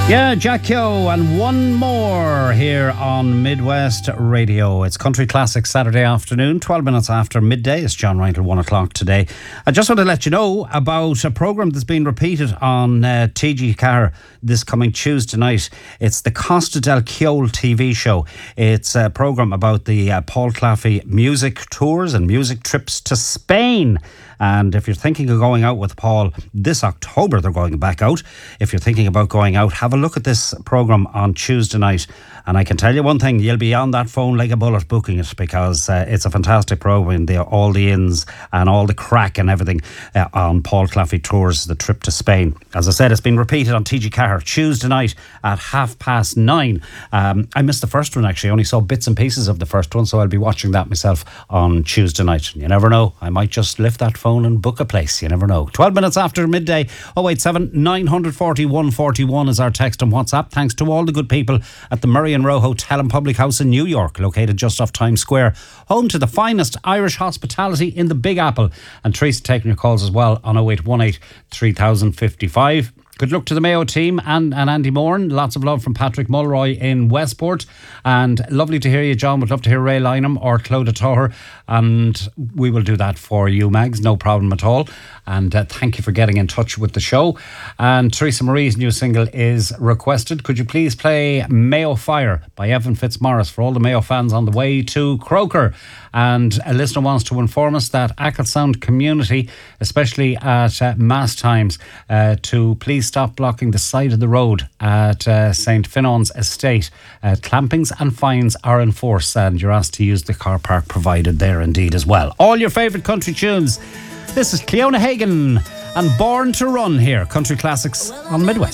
Yeah, Jack Yo, and one more here on Midwest Radio. It's Country Classics Saturday afternoon, 12 minutes after midday. It's John Ryan till 1 o'clock today. I just want to let you know about a programme that's been repeated on TG Car this coming Tuesday night. It's the Costa del Ciol TV show. It's a programme about the Paul Claffey music tours and music trips to Spain. And if you're thinking of going out with Paul this October, they're going back out. If you're thinking about going out, have a look at this programme on Tuesday night. And I can tell you one thing, you'll be on that phone like a bullet booking it, because it's a fantastic programme. All the ins and all the crack and everything on Paul Claffey Tours, the trip to Spain. As I said, it's been repeated on TG Car Tuesday night at 9:30. I missed the first one, actually. I only saw bits and pieces of the first one, so I'll be watching that myself on Tuesday night. You never know, I might just lift that phone and book a place. You never know. 12 minutes after midday. 087 940 141 is our text and WhatsApp. Thanks to all the good people at the Murray and Row Hotel and Public House in New York, located just off Times Square, home to the finest Irish hospitality in the Big Apple. And Teresa taking your calls as well on 0818 3055. Good luck to the Mayo team and Andy Moran. Lots of love from Patrick Mulroy in Westport. And lovely to hear you, John. Would love to hear Ray Lynham or Clodagh Toher. And we will do that for you, Mags. No problem at all. And thank you for getting in touch with the show. And Teresa Marie's new single is requested. Could you please play Mayo Fire by Evan Fitzmaurice for all the Mayo fans on the way to Croker? And a listener wants to inform us that Acklesound community, especially at mass times, to please stop blocking the side of the road at St. Finon's Estate. Clampings and fines are in force, and you're asked to use the car park provided there indeed as well. All your favourite country tunes. This is Cleona Hagan and Born to Run here, Country Classics on Midwest.